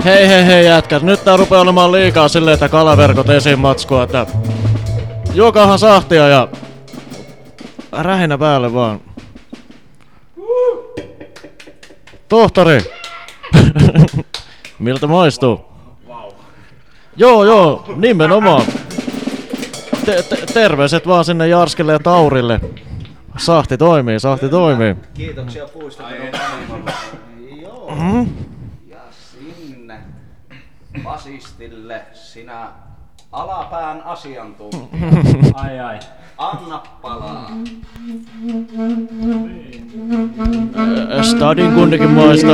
Hei jätkät, nyt tää rupee olemaan liikaa silleen, että kalaverkot esiin matskua, että juokaahan sahtia ja rähinä päälle vaan. Tohtori! Miltä maistuu? Wow. Joo, nimenomaan. Terveiset vaan sinne Jarskille ja Taurille. Sahti toimii. Kiitoksia puista. Joo. Ja sinne basistille sinä alapään asiantuntija. Ai. Anna palaa. Stadin kunnikin maistaa.